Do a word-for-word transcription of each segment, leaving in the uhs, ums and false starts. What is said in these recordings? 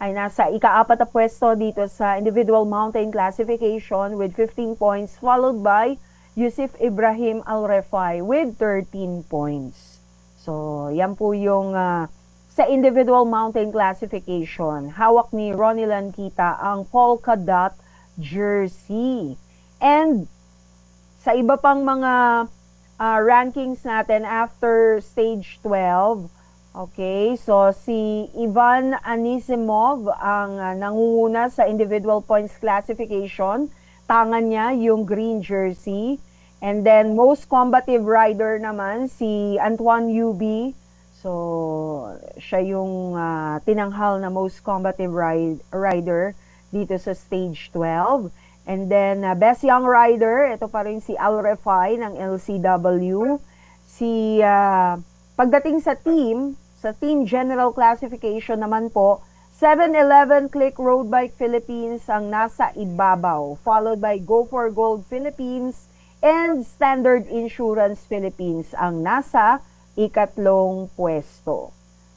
ay nasa ikaapat na pwesto dito sa individual mountain classification with fifteen points, followed by Yusuf Ibrahim Al-Refai with thirteen points. So, yan po yung uh, sa individual mountain classification. Hawak ni Ronnie Lankita ang polka dot jersey. And sa iba pang mga uh, rankings natin after stage twelve, okay, so si Ivan Anisimov ang uh, nangunguna sa individual points classification. Tangan niya yung green jersey. And then most combative rider naman si Antoine Yubi. So siya yung uh, tinanghal na most combative ride, rider dito sa stage twelve. And then uh, best young rider, ito pa rin si Al-Refai ng L C W. Si uh, pagdating sa team, sa team general classification naman po, seven eleven Click Road Bike Philippines ang nasa ibabaw, followed by Go for Gold Philippines and Standard Insurance Philippines ang nasa ikatlong pwesto.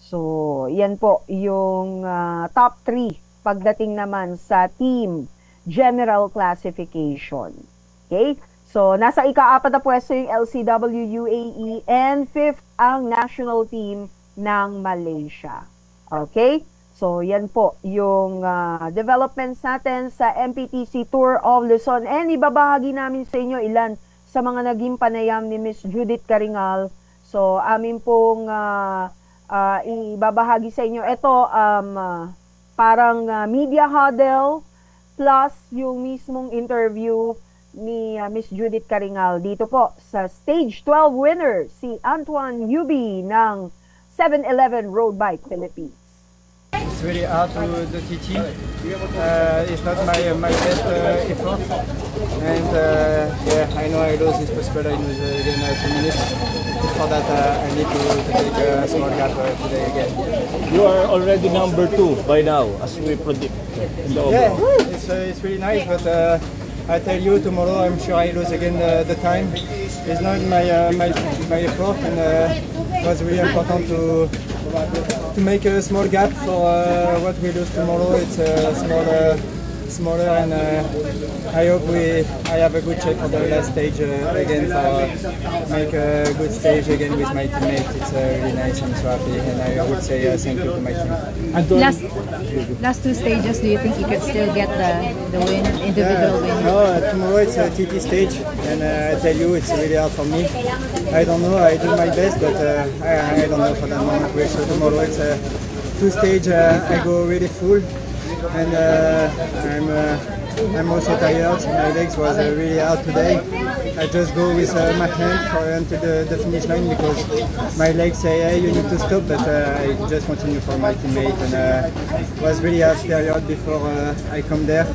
So, yan po yung uh, top three pagdating naman sa team general classification. Okay? So, nasa ikaapat na pwesto yung L C W U A E and fifth ang national team ng Malaysia. Okay? So, yan po yung uh, developments natin sa M P T C Tour of Luzon. And ibabahagi namin sa inyo ilan sa mga naging panayam ni Miss Judith Caringal. So, amin pong uh, uh, ibabahagi sa inyo. Ito, um, uh, parang uh, media huddle plus yung mismong interview ni uh, Miss Judith Caringal. Dito po sa Stage twelve winner, si Antoine Yubi ng seven eleven Road Bike Philippines. It's really hard to the T T. Uh, it's not my uh, my best uh, effort, and uh, yeah, I know I lose this possible in within uh, two minutes. For that, uh, I need to, to take a small gap uh, today again. You are already number two by now, as we predict. In the yeah, it's uh, it's really nice, but uh, I tell you, tomorrow I'm sure I lose again uh, the time. It's not my uh, my my effort, and uh, it was really important to. to make a small gap for uh, what we lose tomorrow. It's a uh, smaller, smaller, and uh, I hope we I have a good shape for the last stage uh, again for uh, make a good stage again with my teammates. It's uh, really nice. I'm so happy, and I would say uh, thank you to my team. Last, last two stages, do you think you could still get the the win, individual yeah, win? No, uh, tomorrow it's a T T stage, and uh, I tell you it's really hard for me. I don't know. I do my best, but uh, I, I don't know for that moment. So tomorrow it's a two stage. Uh, I go really full, and uh, I'm uh, I'm also tired. My legs was uh, really hard today. I just go with uh, my hand for until the, the finish line because my legs say, hey, you need to stop, but uh, I just continue for my teammate, and uh, it was really hard period before uh, I come there,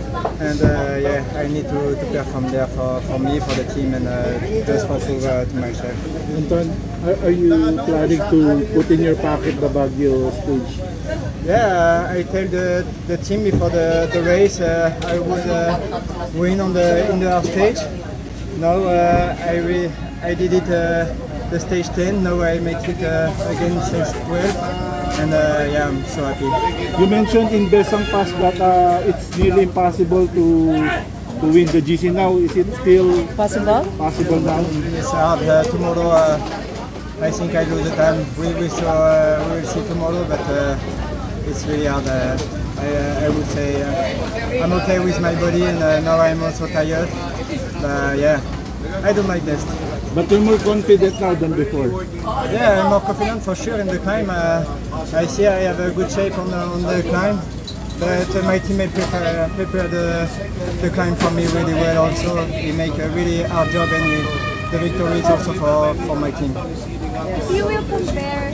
and uh, yeah, I need to, to perform there for, for me, for the team, and uh, just for prove uh, to myself. Anton, are, are you planning to put in your pocket the Baguio stage? Yeah, uh, I tell the, the team before the, the race uh, I would uh, win on the indoor stage. Now uh, I re I did it uh, the stage ten. Now I make it uh, again stage twelve, and uh, yeah, I'm so happy. You mentioned in Besang Pass that uh, it's nearly impossible to to win the G C now. Is it still Possible? possible now? It's hard. Uh, tomorrow uh, I think I lose the time. We will so, uh, we will see tomorrow, but uh, it's really hard. Uh, I, uh, I would say uh, I'm okay with my body, and uh, now I'm also tired. But yeah, I do my best. But you're more confident now than before. Yeah, I'm more confident for sure in the climb. Uh, I see I have a good shape on the, on the climb, but uh, my teammate prepare, prepare the, the climb for me really well also. He make a really hard job, and he, the victory is also for, for my team. You will compare.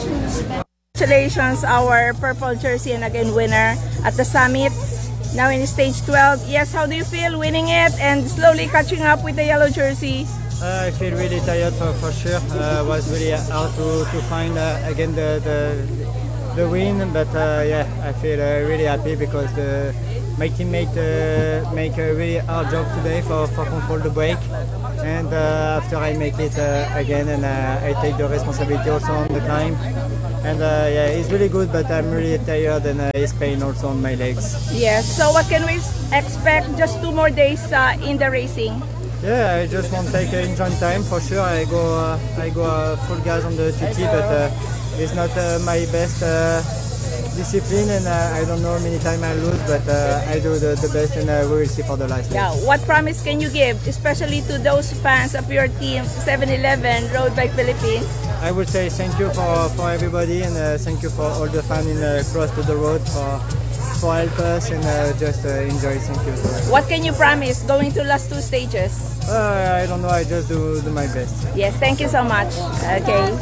Congratulations, our purple jersey and again winner at the summit. Now in stage twelve. Yes, how do you feel winning it and slowly catching up with the yellow jersey? Uh, I feel really tired for, for sure. Uh, was really hard to, to find uh, again the, the the win, but uh, yeah, I feel uh, really happy because the, my teammate uh, make a really hard job today for, for control the break, and uh, after I make it uh, again, and uh, I take the responsibility also on the climb. And uh, yeah, he's really good, but I'm really tired and uh, he's pain also on my legs. Yes. So what can we expect? Just two more days uh, in the racing. Yeah, I just want to take uh, engine time for sure. I go uh, I go uh, full gas on the T T, but uh, it's not uh, my best uh, discipline, and uh, I don't know how many times I lose, but uh, I do the, the best, and uh, we will see for the last. Yeah. What promise can you give, especially to those fans of your team, seven eleven Road Bike Philippines? I would say thank you for, for everybody, and uh, thank you for all the fans in uh, Cross to the Road for for help us, and uh, just uh, enjoy. Thank you. What can you promise going to last two stages? Uh, I don't know. I just do, do my best. Yes, thank you so much. Okay.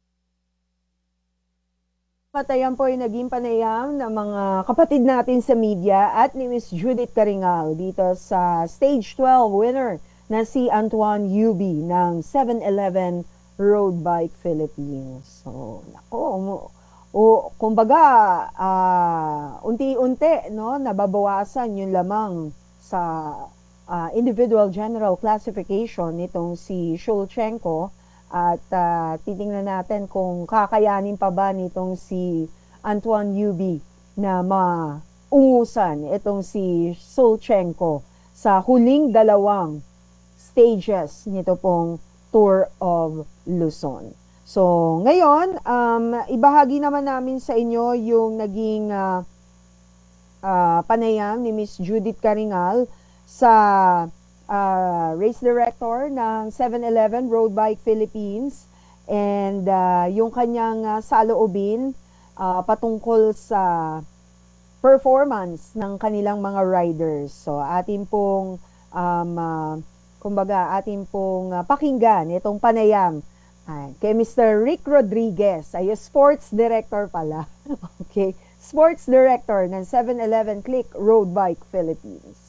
Patayan po ay naging panayam ng mga kapatid natin sa media at ni Miss Judith Caringal dito sa Stage twelve winner na si Antoine Yubi ng seven eleven Road Bike Philippines. So, nako, o kumbaga uh, unti-unti no nababawasan yung lamang sa uh, individual general classification nitong si Shulchenko, at uh, titingnan natin kung kakayanin pa ba nitong si Antoine Yubi na maungusan itong si Shulchenko sa huling dalawang stages nito pong Tour of Luzon. So, ngayon, um, ibahagi naman namin sa inyo yung naging uh, uh, panayam ni Miss Judith Caringal sa uh, race director ng seven eleven Road Bike Philippines, and uh, yung kanyang uh, saloobin uh, patungkol sa performance ng kanilang mga riders. So, atin pong um, uh, kumbaga, atin pong uh, pakinggan itong panayam ay, kay Mister Rick Rodriguez, ay sports director pala. Okay, sports director ng seven eleven Click Road Bike Philippines.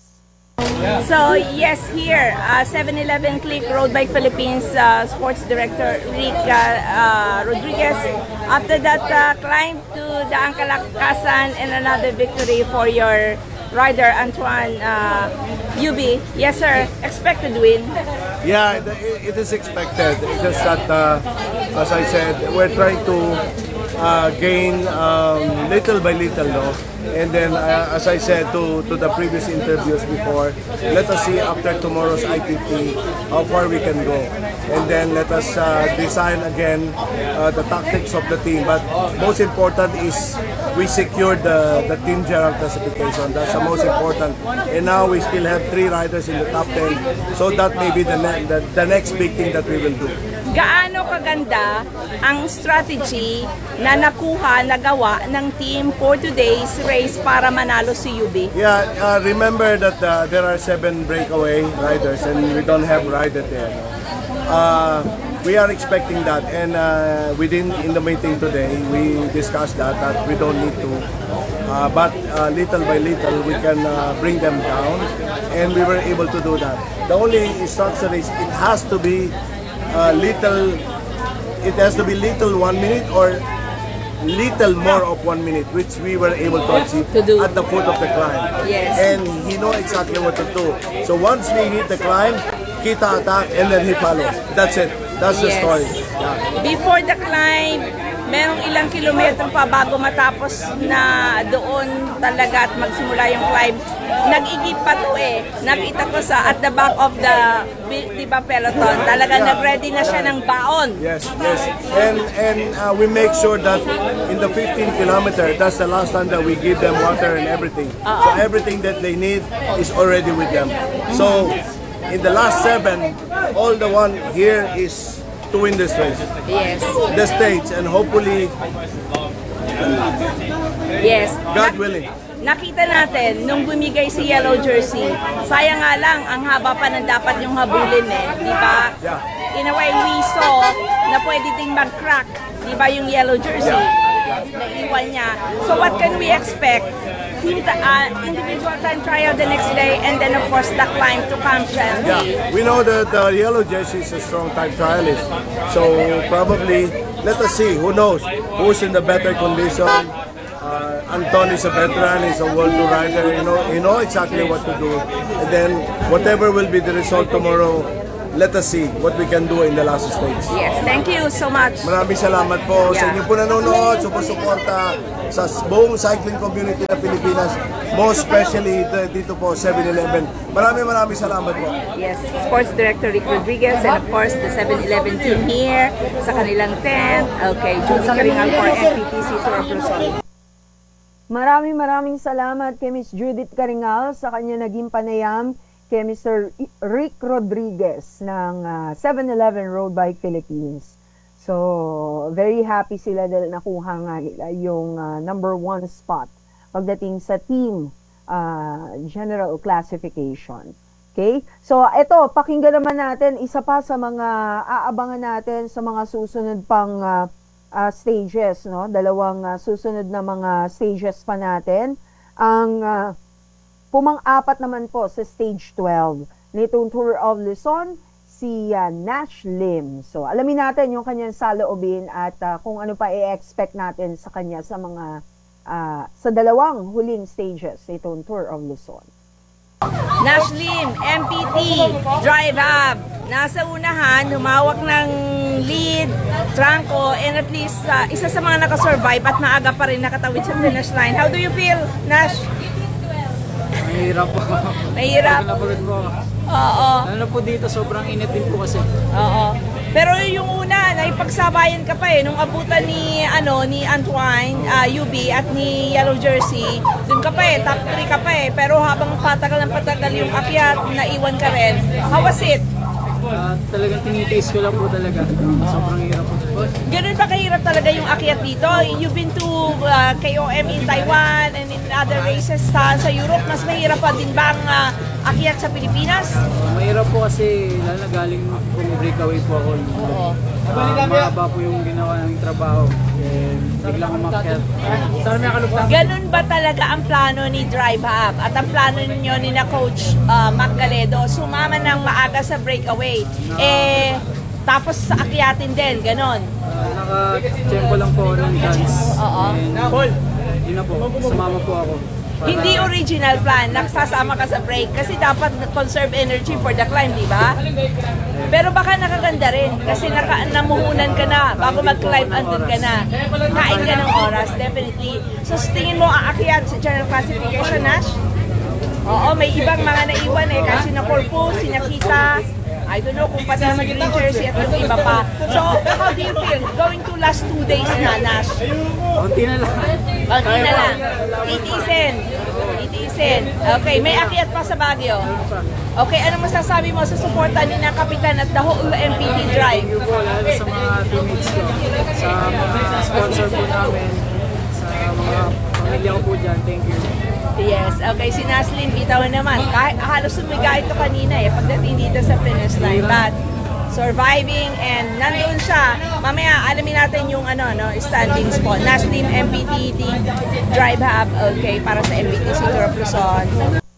So yes, here, uh, seven eleven Click Road Bike Philippines uh, sports director Rick uh, uh, Rodriguez. After that uh, climb to the Angkalakasan and another victory for your rider Antoine uh, Yubi. Yes, sir. Expected win. Yeah, it is expected. It's just that, uh, as I said, we're trying to uh, gain um, little by little, no? And then, uh, as I said to, to the previous interviews before, let us see after tomorrow's I P P how far we can go. And then let us uh, design again uh, the tactics of the team. But most important is we secured the, the team general classification. That's the most important. And now we still have three riders in the top ten. So that may be the, ne the, the next big thing that we will do. Gaano kaganda ang strategy na nakuha, nagawa ng team for today's race para manalo si Yubi? Yeah, uh, remember that uh, there are seven breakaway riders and we don't have rider there. Uh, we are expecting that, and uh, within in the meeting today, we discussed that that we don't need to. Uh, but uh, little by little, we can uh, bring them down, and we were able to do that. The only instruction is it has to be uh, little. It has to be little one minute or little more of one minute, which we were able to achieve To do. at the foot of the climb. Yes. And he know exactly what to do. So once we hit the climb, kita attack, and then he follows. That's it. That's the Yes. story. Yeah. Before the climb, merong ilang kilometro pa bago matapos na doon talaga at magsimula yung climb. Nag-igip pa to eh. Nakita ko sa at the back of the, di ba, peloton. Talaga Yeah. nag-ready na siya ng baon. Yes, yes. And and uh, we make sure that in the fifteen kilometer, that's the last time that we give them water and everything. So everything that they need is already with them. So in the last seven, all the one here is to win this race. Yes. The stage, and hopefully, Yes. God Nak- willing. Nakita natin nung bumigay si Yellow Jersey, sayang nga lang ang haba pa ng dapat yung habulin eh, di ba? Yeah. In a way, we saw na pwede ding mag-crack, di ba, yung Yellow Jersey? Naiwan niya. So what can we expect? Team ta- uh, individual time trial the next day, and then of course the climb to Camp Chandy. Yeah, we know that the yellow jersey is a strong time trialist. So probably, let us see, who knows, who's in the better condition. Uh, Anton is a veteran, he's a world tour rider, you know, you know exactly what to do. And then whatever will be the result tomorrow, let us see what we can do in the last stage. Yes, thank you so much. Maraming salamat po sa Yeah. inyo po nanonood, sumusuporta sa buong cycling community ng Pilipinas, most especially d- dito po seven eleven. Maraming maraming salamat po. Yes, Sports Director Rick Rodriguez and of course the seven eleven team here sa kanilang tent. Okay, Judy Karingal for M P T C Tour of Luzon. Maraming maraming salamat kay Miss Judith Karingal sa kanya naging panayam kay Mister Rick Rodriguez ng uh, seven eleven Road Bike Philippines. So, very happy sila dahil nakuha nga nila yung uh, number one spot pagdating sa team uh, general classification. Okay? So, ito, pakinggan naman natin isa pa sa mga aabangan natin sa mga susunod pang uh, uh, stages, no? Dalawang uh, susunod na mga stages pa natin. Ang uh, pumang-apat naman po sa stage twelve nitong Tour of Luzon, si uh, Nash Lim. So, alamin natin yung kanyang saloobin at uh, kung ano pa i-expect natin sa kanya sa mga uh, sa dalawang huling stages nitong Tour of Luzon. Nash Lim, M P T, Drive Hub. Nasa unahan, humawak ng lead, trangko, and at least uh, isa sa mga nakasurvive at maaga pa rin nakatawid sa finish line. How do you feel, Nash? Mahirap po. Mahirap? Napagod po ako. Oo. Lalo po dito, sobrang init din po kasi. Oo. Pero yung una, naipagsabayan ka pa eh, nung abutan ni, ano, ni Antoine, uh, U B at ni Yellow Jersey, dun ka pa eh, top three ka pa eh. Pero habang patagal ng patagal yung akyat, naiwan ka rin. How was it? Uh, talagang tinitaste ko lang po talaga. Sobrang hirap po. Ganun ba kahirap talaga yung akyat dito? You've been to uh, K O M in Taiwan and in other races sa, sa Europe. Mas mahirap pa din ba ang uh, akyat sa Pilipinas? Uh, mahirap po kasi lalo na galing breakaway po ako. Oo. Uh, mahaba po yung ginawa ng trabaho. And biglang umakyat. Sana may kalupang. Ganun ba talaga ang plano ni Drive Hub at ang plano ninyo ni na Coach uh, Mac Galedo? Sumama ng maaga sa breakaway. Eh, tapos sa akyatin din, ganon. Uh, Naka-tempo lang po ako ng chance. Oo. And yun na po, sumama po ako. Para- Hindi original plan, nagsasama ka sa break kasi dapat conserve energy for the climb, di ba? Pero baka nakaganda rin kasi naka, namuhunan ka na bago mag-climb, andun ka na. Kain ka ng oras, definitely. So sa tingin mo aakyat sa general classification, Nash? Oo, may ibang mga naiwan eh, kasi na Corpus, sinakita, I don't know kung pati sa Green Jersey at yung iba pa. So, how do you feel going to last two days na, Nash? Konti na lang. Konti na lang. Itiisin. Itiisin. Okay, may akyat pa sa Baguio. Okay, ano masasabi mo sa suporta ni na Kapitan at the whole M P T Drive? Thank you po, lalo sa mga teammates ko, sa mga sponsor po namin, sa mga pamilya ko po dyan, thank you. Yes, okay, si Naslin, bitawan naman. Kahit, halos sumiga ito kanina eh, pagdating dito sa finish line. But, surviving and nandun siya. Mamaya, alamin natin yung ano, no, standings po. Naslin, M P T T, Drive Hub, okay, para sa M P T C Tour of Luzon.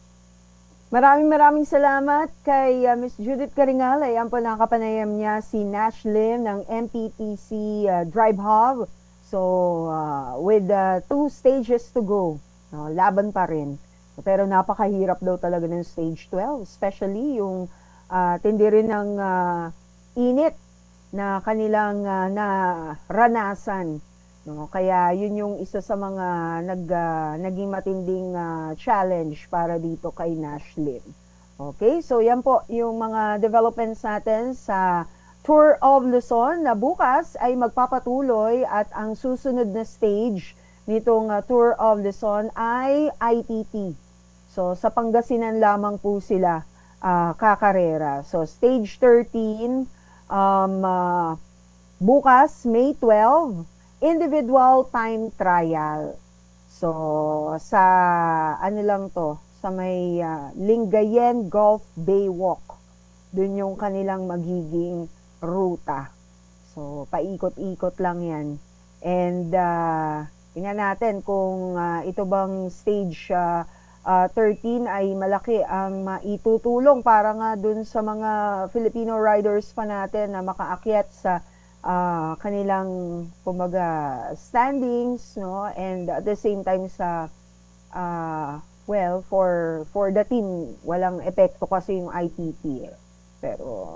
Maraming maraming salamat kay uh, Miss Judith Karingal. Ayan po nakapanayam niya si Nash Lim ng M P T C uh, Drive Hub. So, uh, with uh, two stages to go. No, laban pa rin. Pero napakahirap daw talaga ng stage twelve, especially yung uh, tindi rin ng uh, init na kanilang uh, naranasan. No? Kaya yun yung isa sa mga nag, uh, naging matinding uh, challenge para dito kay Nash Lim. Okay, so yan po yung mga developments natin sa Tour of Luzon na bukas ay magpapatuloy at ang susunod na stage nitong uh, Tour of Luzon ay I T T. So, sa Pangasinan lamang po sila uh, kakarera. So, stage thirteen, um, uh, bukas, May twelve, individual time trial. So, sa ano lang to, sa may uh, Lingayen Golf Bay Walk. Doon yung kanilang magiging ruta. So, paikot-ikot lang yan. And, uh, tingnan natin kung uh, ito bang stage uh, uh, thirteen ay malaki ang maitutulong para nga dun sa mga Filipino riders pa natin na makaakyat sa uh, kanilang kumbaga standings, no, and at the same time sa uh, well for for the team walang epekto kasi yung I T T eh. Pero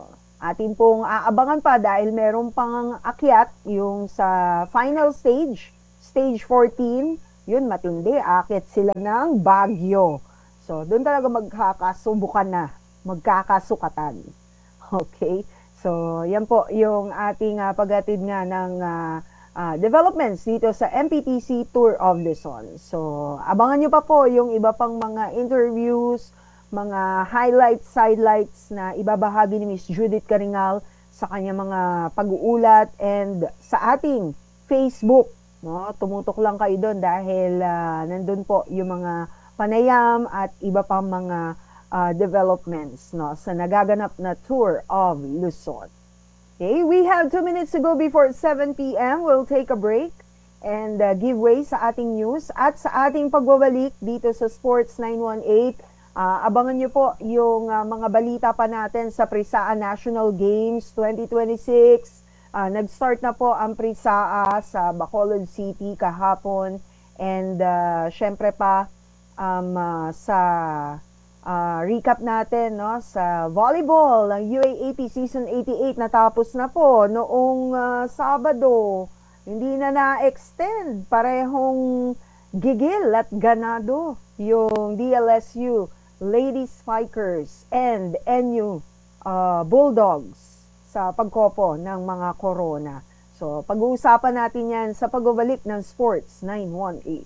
atin pong aabangan pa dahil meron pang akyat yung sa final stage, stage fourteen, yun matindi, akyat sila ng Baguio. So, doon talaga magkakasubukan na, magkakasukatan. Okay? So, yan po yung ating uh, paghatid nga ng uh, uh, developments dito sa M P T C Tour of Luzon. So, abangan nyo pa po yung iba pang mga interviews, mga highlights, sidelights na ibabahagi ni Miss Judith Caringal sa kanya mga pag-uulat and sa ating Facebook. No? Tumutok lang kayo doon dahil uh, nandun po yung mga panayam at iba pang mga uh, developments no, sa nagaganap na Tour of Luzon. Okay, we have two minutes to go before seven p m We'll take a break and uh, give way sa ating news at sa ating pagbabalik dito sa Sports nine one eight. Uh, abangan nyo po yung uh, mga balita pa natin sa Prisaa National Games twenty twenty-six. Uh, nag-start na po ang Prisaa sa Bacolod City kahapon. And uh, syempre pa um, uh, sa uh, recap natin no, sa volleyball, ang U A A P Season eighty-eight natapos na po noong uh, Sabado. Hindi na na-extend. Parehong gigil at ganado yung D L S U Ladies Spikers and N U uh, Bulldogs sa pagkopo ng mga Corona. So, pag-uusapan natin yan sa pagbabalik ng Sports nine one eight.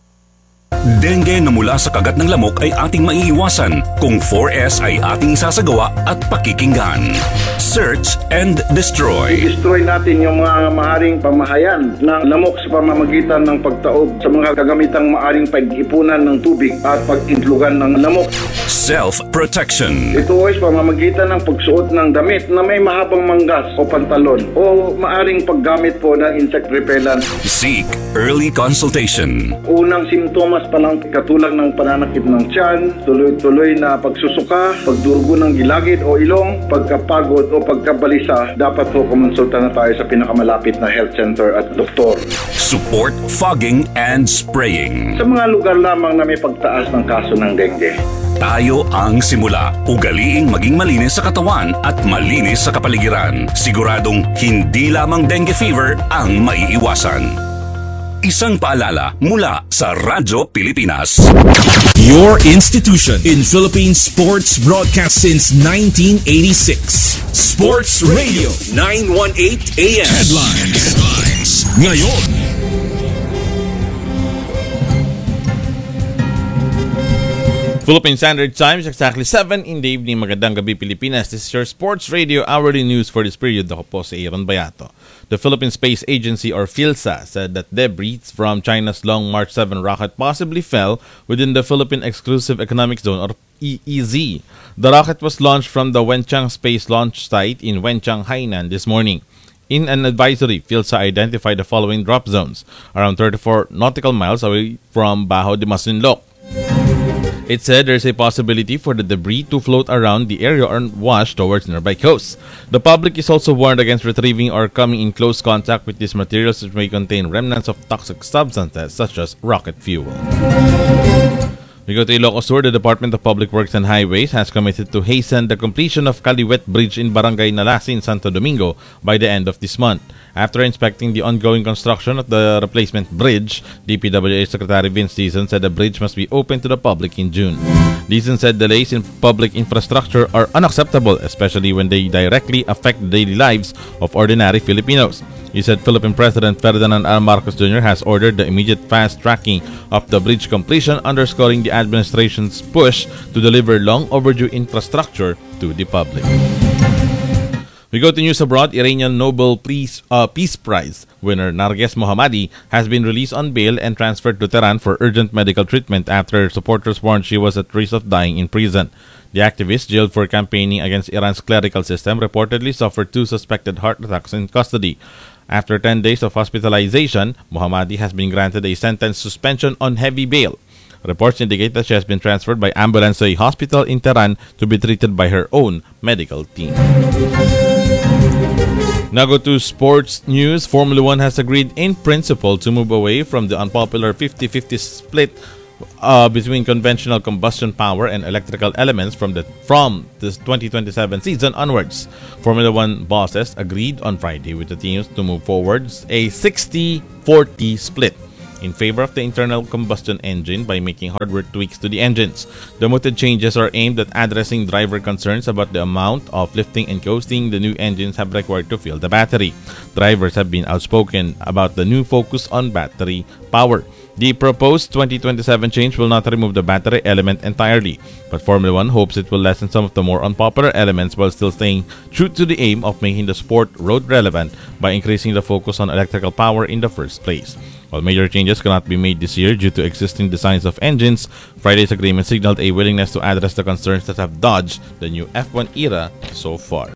Dengue na mula sa kagat ng lamok ay ating maiiwasan kung four S ay ating isasagawa at pakikinggan. Search and destroy. I-destroy natin yung mga maaring pamahayan ng lamok sa pamamagitan ng pagtaob sa mga kagamitang maaring pag-ipunan ng tubig at pag-intlugan ng lamok. Self-protection. Ito ay pamamagitan ng pagsuot ng damit na may mahabang manggas o pantalon o maaring paggamit po ng insect repellent. Seek early consultation. Unang simptomas pa lang katulad ng pananakit ng tiyan, tuloy-tuloy na pagsusuka, pagdurugo ng gilagid o ilong, pagkapagod o pagkabalisa, dapat po kumonsulta na tayo sa pinakamalapit na health center at doktor. Support fogging and spraying. Sa mga lugar lamang na may pagtaas ng kaso ng dengue. Tayo ang simula. Ugaliing maging malinis sa katawan at malinis sa kapaligiran. Siguradong hindi lamang dengue fever ang maiiwasan. Isang paalala mula sa Radyo Pilipinas. Your institution in Philippine sports broadcast since nineteen eighty-six. Sports Radio nine one eight A M. Headlines. Headlines. Ngayon. Philippine Standard Times, exactly seven in the evening. Magandang gabi, Pilipinas. This is your Sports Radio hourly news for this period. Ako po si Aaron Bayato. The Philippine Space Agency, or PhilSA, said that debris from China's Long March seven rocket possibly fell within the Philippine Exclusive Economic Zone, or E E Z. The rocket was launched from the Wenchang Space Launch Site in Wenchang, Hainan this morning. In an advisory, PhilSA identified the following drop zones, around thirty-four nautical miles away from Bajo de Masinloc. It said there's a possibility for the debris to float around the area or wash towards nearby coasts. The public is also warned against retrieving or coming in close contact with these materials, which may contain remnants of toxic substances such as rocket fuel. We go to Ilocos Sur. The Department of Public Works and Highways has committed to hasten the completion of Caliwet Bridge in Barangay Nalasin, Santo Domingo by the end of this month. After inspecting the ongoing construction of the replacement bridge, D P W H Secretary Vince Dizon said the bridge must be open to the public in June. Dizon said delays in public infrastructure are unacceptable, especially when they directly affect the daily lives of ordinary Filipinos. He said Philippine President Ferdinand R. Marcos Junior has ordered the immediate fast-tracking of the bridge completion, underscoring the administration's push to deliver long overdue infrastructure to the public. We go to news abroad. Iranian Nobel Peace, uh, Peace Prize winner Narges Mohammadi has been released on bail and transferred to Tehran for urgent medical treatment after supporters warned she was at risk of dying in prison. The activist, jailed for campaigning against Iran's clerical system, reportedly suffered two suspected heart attacks in custody. After ten days of hospitalization, Mohammadi has been granted a sentence suspension on heavy bail. Reports indicate that she has been transferred by ambulance to a hospital in Tehran to be treated by her own medical team. Now go to sports news. Formula One has agreed in principle to move away from the unpopular fifty-fifty split uh, between conventional combustion power and electrical elements from the from this twenty twenty-seven season onwards. Formula One bosses agreed on Friday with the teams to move forwards a sixty forty split in favor of the internal combustion engine by making hardware tweaks to the engines. The mooted changes are aimed at addressing driver concerns about the amount of lifting and coasting the new engines have required to fill the battery. Drivers have been outspoken about the new focus on battery power. The proposed twenty twenty-seven change will not remove the battery element entirely, but Formula One hopes it will lessen some of the more unpopular elements while still staying true to the aim of making the sport road relevant by increasing the focus on electrical power in the first place. While major changes cannot be made this year due to existing designs of engines, Friday's agreement signaled a willingness to address the concerns that have dogged the new F one era so far.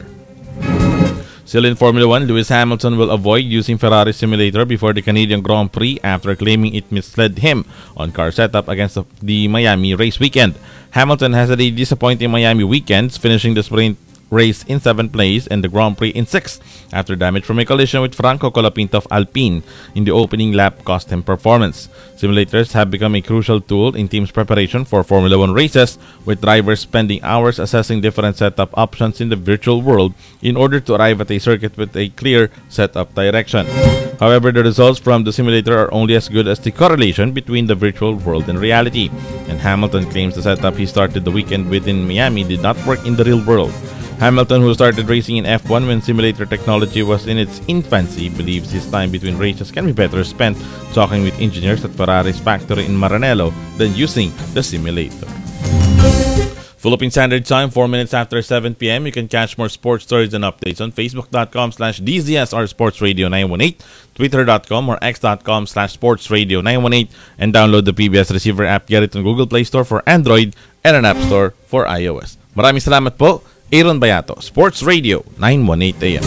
Still in Formula One, Lewis Hamilton will avoid using Ferrari simulator before the Canadian Grand Prix after claiming it misled him on car setup against the Miami race weekend. Hamilton has had a disappointing Miami weekend, finishing the sprint race in seventh place and the Grand Prix in sixth after damage from a collision with Franco Colapinto of Alpine in the opening lap cost him performance. Simulators have become a crucial tool in teams' preparation for Formula One races, with drivers spending hours assessing different setup options in the virtual world in order to arrive at a circuit with a clear setup direction. However, the results from the simulator are only as good as the correlation between the virtual world and reality, and Hamilton claims the setup he started the weekend with in Miami did not work in the real world. Hamilton, who started racing in F one when simulator technology was in its infancy, believes his time between races can be better spent talking with engineers at Ferrari's factory in Maranello than using the simulator. Philippine Standard Time, four minutes after seven p.m. You can catch more sports stories and updates on Facebook.com slash DZSR Sports Radio nine one eight, Twitter dot com or X.com slash Sports Radio nine one eight, and download the P B S Receiver app. Get it on Google Play Store for Android and an App Store for iOS. Maraming salamat po. Aaron Bayato, Sports Radio nine one eight A M.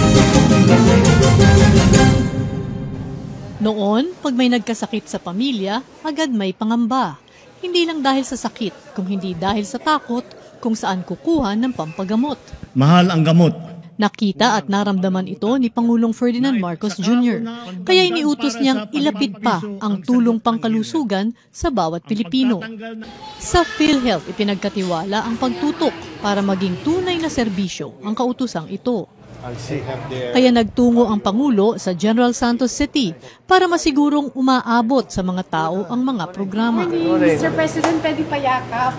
Noon, pag may nagkasakit sa pamilya, agad may pangamba. Hindi lang dahil sa sakit, kung hindi dahil sa takot kung saan kukuha ng pampagamot. Mahal ang gamot. Nakita at naramdaman ito ni Pangulong Ferdinand Marcos Junior Kaya iniutos niyang ilapit pa ang tulong pangkalusugan sa bawat Pilipino. Sa PhilHealth, ipinagkatiwala ang pagtutok para maging tunay na serbisyo ang kautusang ito. Kaya nagtungo ang Pangulo sa General Santos City para masigurong umaabot sa mga tao ang mga programa. Mister President, pwede pa yakap.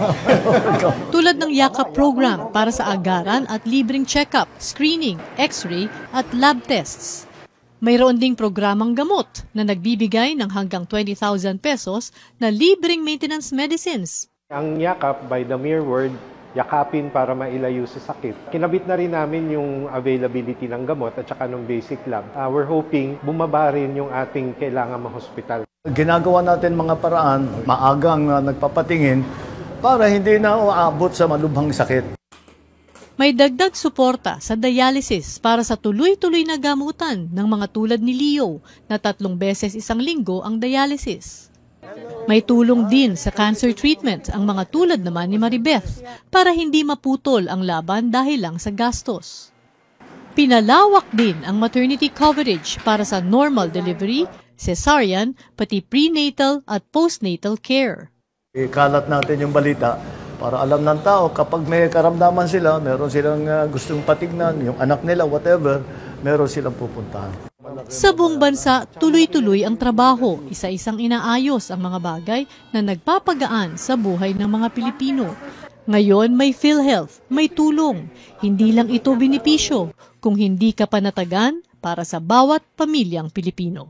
Tulad ng yakap program para sa agaran at libreng check-up, screening, x-ray at lab tests. Mayroon ding programang gamot na nagbibigay ng hanggang twenty thousand pesos na libreng maintenance medicines. Ang yakap, by the mere word, yakapin para mailayo sa sakit. Kinabit na rin namin yung availability ng gamot at saka ng basic lab. Uh, we're hoping bumaba rin yung ating kailangan ma-hospital. Ginagawa natin mga paraan, maagang uh, nagpapatingin para hindi na uabot sa malubhang sakit. May dagdag suporta sa dialysis para sa tuloy-tuloy na gamutan ng mga tulad ni Leo na tatlong beses isang linggo ang dialysis. May tulong din sa cancer treatment ang mga tulad naman ni Maribeth para hindi maputol ang laban dahil lang sa gastos. Pinalawak din ang maternity coverage para sa normal delivery, cesarean, pati prenatal at postnatal care. Ikalat natin yung balita para alam ng tao kapag may karamdaman sila, meron silang uh, gustong patignan, yung anak nila, whatever, meron silang pupuntahan. Sa buong bansa, tuloy-tuloy ang trabaho, isa-isang inaayos ang mga bagay na nagpapagaan sa buhay ng mga Pilipino. Ngayon may PhilHealth, may tulong. Hindi lang ito benepisyo, kung hindi ka panatagan para sa bawat pamilyang Pilipino.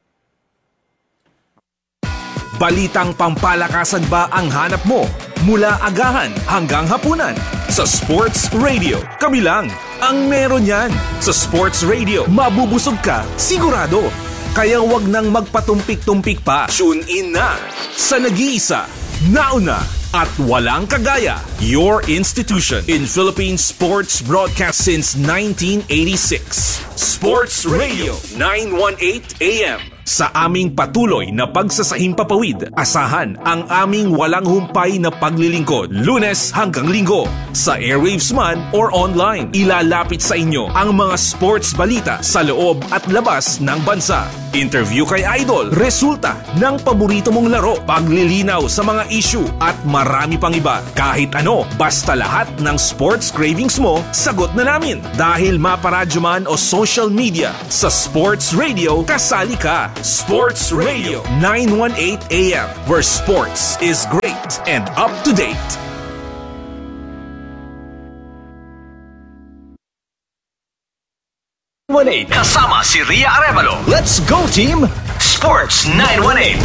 Balitang pampalakasan ba ang hanap mo? Mula agahan hanggang hapunan. Sa Sports Radio, kami lang ang meron yan. Sa Sports Radio, mabubusog ka, sigurado. Kaya wag nang magpatumpik-tumpik pa. Tune in na sa nag-iisa, nauna, at walang kagaya. Your institution in Philippine sports broadcast since nineteen eighty-six. Sports Radio nine eighteen A M. Sa aming patuloy na pagsasahing papawid, asahan ang aming walang humpay na paglilingkod. Lunes hanggang Linggo, sa airwaves man or online, ilalapit sa inyo ang mga sports balita sa loob at labas ng bansa. interview kay idol, resulta ng paborito mong laro, paglilinaw sa mga issue at marami pang iba. Kahit ano, basta lahat ng sports cravings mo, sagot na namin. Dahil maparadyo man o social media, sa Sports Radio, kasali ka. Sports Radio nine eighteen A M, where sports is great and up to date. Kasama si Ria Arevalo. Let's go team Sports nine one eight.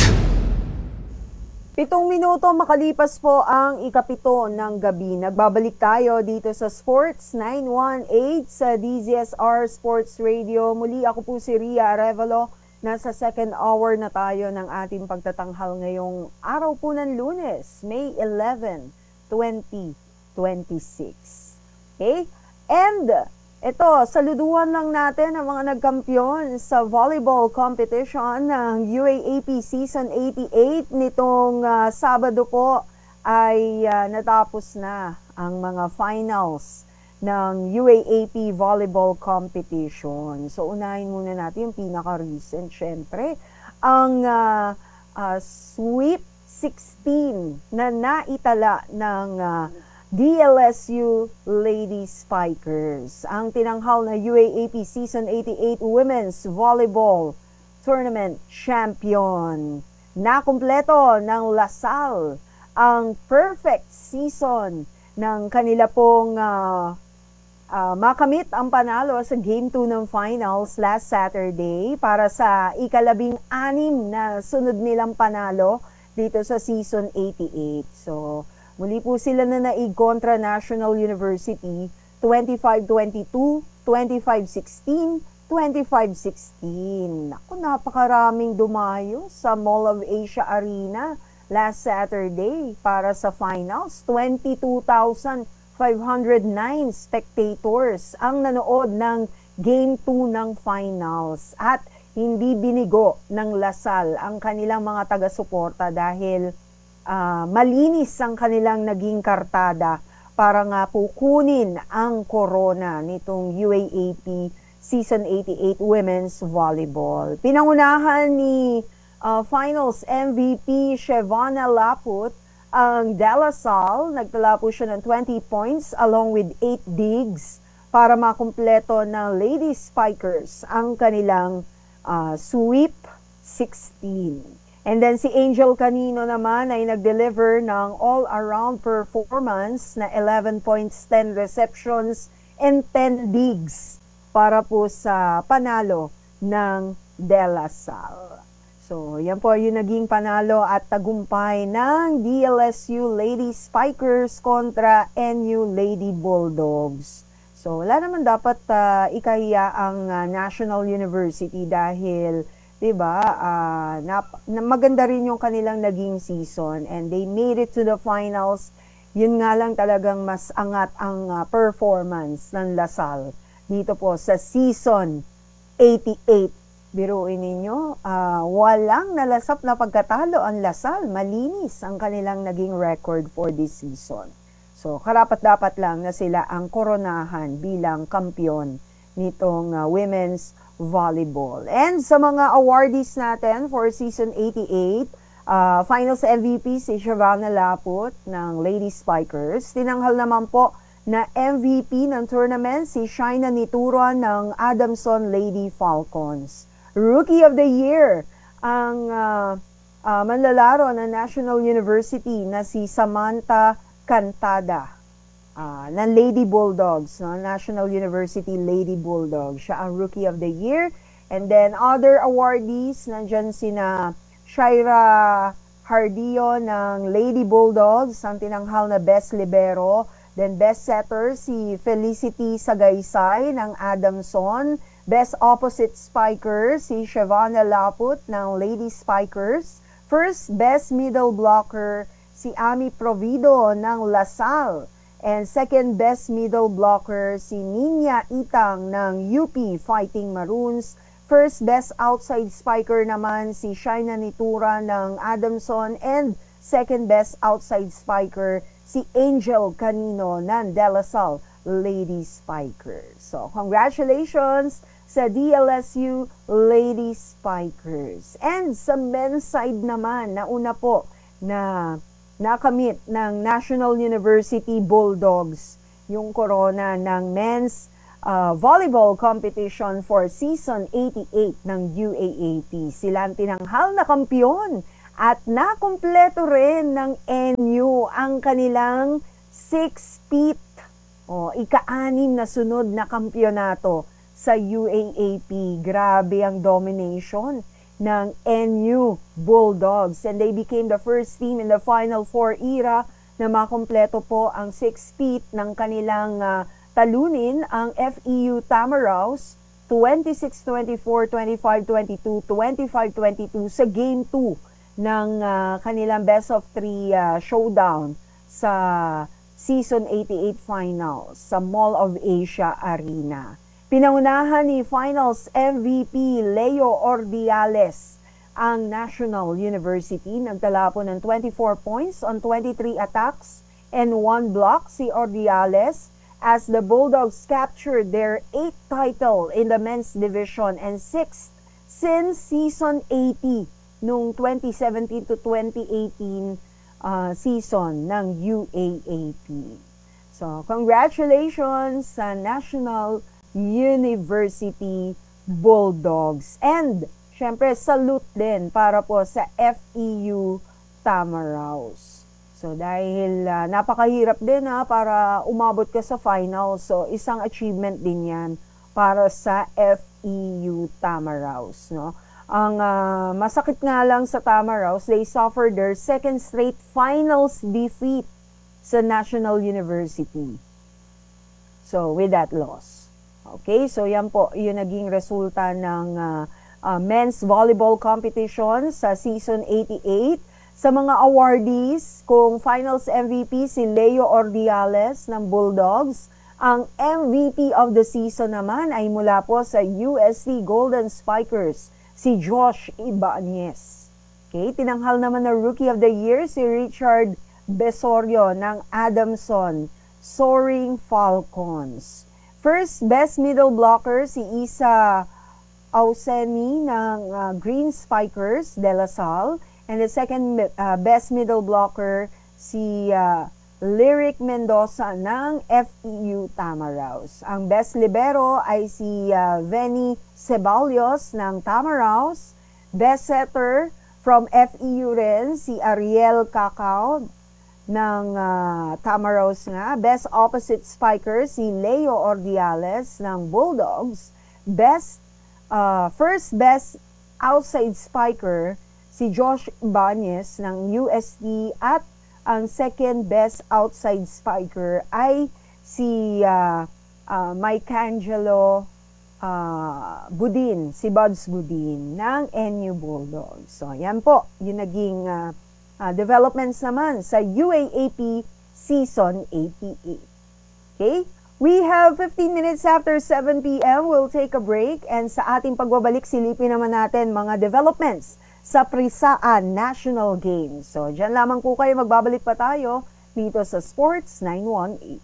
Pitong minuto makalipas po ang ikapito ng gabi. Nagbabalik tayo dito sa Sports nine one eight sa D Z S R Sports Radio. Muli ako po si Ria Arevalo. Nasa second hour na tayo ng ating pagtatanghal ngayong araw po ng Lunes, May eleventh, twenty twenty-six. Okay? And ito, saluduhan lang natin ang mga nagkampiyon sa volleyball competition ng U A A P Season eighty-eight. Nitong uh, Sabado po ay uh, natapos na ang mga finals ng U A A P volleyball competition. So, unahin muna natin yung pinaka-recent, syempre. Ang uh, uh, Sweep sixteen na naitala ng uh, D L S U Lady Spikers. Ang tinanghal na U A A P Season eighty-eight Women's Volleyball Tournament Champion. Nakumpleto ng Lasal ang perfect season ng kanila pong uh, uh, makamit ang panalo sa Game two ng finals last Saturday para sa ikalabing anim na sunod nilang panalo dito sa Season eighty-eight. So, muli po sila na naig kontra National University twenty-five twenty-two, twenty-five sixteen, twenty-five sixteen. Ako, napakaraming dumayo sa Mall of Asia Arena last Saturday para sa finals. twenty-two thousand five hundred nine spectators ang nanood ng Game two ng finals. At hindi binigo ng Lasal ang kanilang mga taga-suporta dahil Uh, malinis ang kanilang naging kartada para nga po kunin ang corona nitong U A A P Season eighty-eight Women's Volleyball. Pinangunahan ni uh, Finals M V P Shevana Laput ang De La Salle. Nagtala po siya ng twenty points along with eight digs para makumpleto ng Lady Spikers ang kanilang uh, Sweep sixteen. And then si Angel Canino naman ay nag-deliver ng all-around performance na eleven points, ten receptions, and ten digs para po sa panalo ng De La Salle. So, yan po yung naging panalo at tagumpay ng D L S U Lady Spikers kontra N U Lady Bulldogs. So, wala naman dapat uh, ikahiya ang uh, National University dahil diba, uh, na, na maganda rin yung kanilang naging season and they made it to the finals. Yun nga lang talagang mas angat ang uh, performance ng Lasal dito po sa Season eighty-eight. Biruin ninyo, uh, walang nalasap na pagkatalo ang Lasal. Malinis ang kanilang naging record for this season. So, karapat-dapat lang na sila ang koronahan bilang kampiyon nitong uh, women's volleyball. And sa mga awardees natin for Season eighty-eight, uh, Finals M V P si Shevana Laput ng Lady Spikers. Tinanghal naman po na M V P ng tournament si Shaina Nituron ng Adamson Lady Falcons. Rookie of the Year ang uh, uh, manlalaro ng National University na si Samantha Cantada. Uh, ng Lady Bulldogs, no? National University Lady Bulldogs. Siya ang Rookie of the Year. And then other awardees, nandyan sina Shaira Hardillo ng Lady Bulldogs, ang tinanghal na Best Libero. Then Best Setter si Felicity Sagaysay ng Adamson. Best Opposite Spiker si Shevana Laput ng Lady Spikers. First Best Middle Blocker si Ami Provido ng Lasal. And second best middle blocker si Ninya Itang ng U P Fighting Maroons. First best outside spiker naman si Shaina Nitura ng Adamson. And second best outside spiker si Angel Canino ng De La Salle Lady Spikers. So, congratulations sa D L S U Lady Spikers. And sa men's side naman, nauna po na nakamit ng National University Bulldogs yung corona ng men's uh, volleyball competition for season eighty-eight ng U A A P. Sila ang tinanghal na kampiyon at nakumpleto rin ng N U ang kanilang six-peat o ika-anim na sunod na kampyonato sa U A A P. Grabe ang domination ng N U Bulldogs, and they became the first team in the Final Four era na makumpleto po ang six-peat ng kanilang uh, talunin ang F E U Tamaraws twenty-six twenty-four, twenty-five twenty-two, twenty-five twenty-two sa Game two ng uh, kanilang best of three uh, showdown sa Season eighty-eight Finals sa Mall of Asia Arena. Pinaunahan ni Finals M V P Leo Ordiales ang National University. Nagtala po ng twenty-four points on twenty-three attacks and one block si Ordiales as the Bulldogs captured their eighth title in the men's division and sixth since Season eighty noong twenty seventeen to twenty eighteen uh, season ng U A A P. So, congratulations sa National University Bulldogs. And, syempre, salute din para po sa F E U Tamaraws. So, dahil uh, napakahirap din ha, para umabot ka sa final. So, isang achievement din yan para sa F E U Tamaraws. No? Ang uh, masakit nga lang sa Tamaraws, they suffered their second straight finals defeat sa National University. So, with that loss. Okay, so yan po, yung naging resulta ng uh, uh, men's volleyball competition sa season eighty-eight. Sa mga awardees, kung finals M V P si Leo Ordiales ng Bulldogs, ang M V P of the season naman ay mula po sa U S T Golden Spikers, si Josh Ibanez. Okay, tinanghal naman na Rookie of the Year si Richard Besorio ng Adamson Soaring Falcons. First best middle blocker si Isa Auseni ng uh, Green Spikers de La Salle, and the second uh, best middle blocker si uh, Lyric Mendoza ng F E U Tamaraws. Ang best libero ay si uh, Venny Ceballos ng Tamaraws. Best setter from F E U rin si Ariel Cacao ng uh, Tamaraws nga. Best opposite spiker si Leo Ordiales ng Bulldogs. Best uh, first best outside spiker si Josh Ibanez ng U S T, at ang second best outside spiker ay si uh, uh, Mike Angelo uh, Budin, si Buds Budin ng N U Bulldogs. So yan po, yung naging uh, Uh, developments naman sa U A A P Season eighty-eight. Okay? We have fifteen minutes after seven p m We'll take a break, and sa ating pagbabalik, silipin naman natin mga developments sa Prisaan National Games. So, dyan lamang po kayo, magbabalik pa tayo dito sa Sports nine one eight.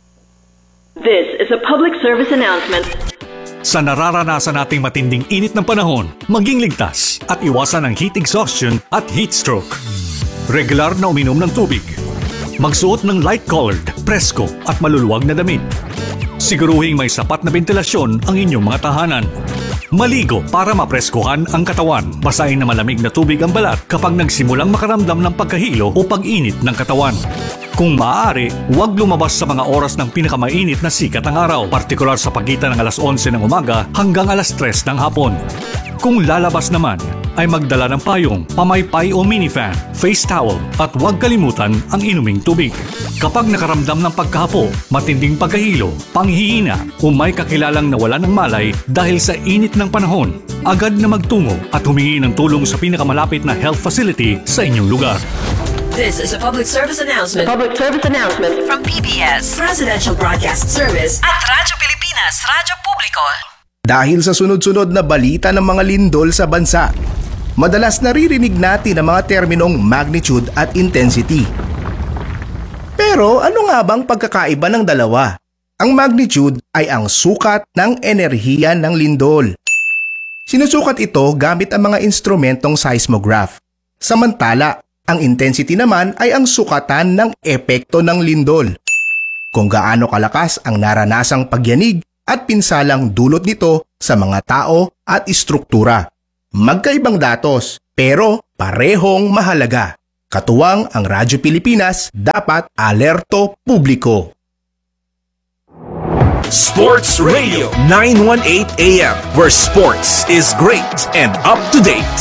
This is a public service announcement. Sa nararanasan nating matinding init ng panahon, maging ligtas at iwasan ang heat exhaustion at heat stroke. Regular na uminom ng tubig. Magsuot ng light-colored, presko at maluluwag na damit. Siguruhing may sapat na ventilasyon ang inyong mga tahanan. Maligo para mapreskuhan ang katawan. Basahin na malamig na tubig ang balat kapag nagsimulang makaramdam ng pagkahilo o pag-init ng katawan. Kung maaari, huwag lumabas sa mga oras ng pinakamainit na sikat ng araw, partikular sa pagitan ng alas onse ng umaga hanggang alas tres ng hapon. Kung lalabas naman, ay magdala ng payong, pamaypay o minifan, face towel at huwag kalimutan ang inuming tubig. Kapag nakaramdam ng pagkahapo, matinding pagkahilo, panghihina o may kakilalang nawalan ng malay dahil sa init ng panahon, agad na magtungo at humingi ng tulong sa pinakamalapit na health facility sa inyong lugar. This is a public service announcement. A public service announcement from P B S, Presidential Broadcast Service at Radyo Pilipinas, Radyo Publiko. Dahil sa sunod-sunod na balita ng mga lindol sa bansa, madalas naririnig natin ang mga terminong magnitude at intensity. Pero ano nga bang pagkakaiba ng dalawa? Ang magnitude ay ang sukat ng enerhiya ng lindol. Sinusukat ito gamit ang mga instrumentong seismograph. Samantala, ang intensity naman ay ang sukatan ng epekto ng lindol. Kung gaano kalakas ang naranasang pagyanig at pinsalang dulot nito sa mga tao at istruktura. Magkaibang datos, pero parehong mahalaga. Katuwang ang Radyo Pilipinas, dapat alerto publiko. Sports Radio nine eighteen A M, where sports is great and up to date.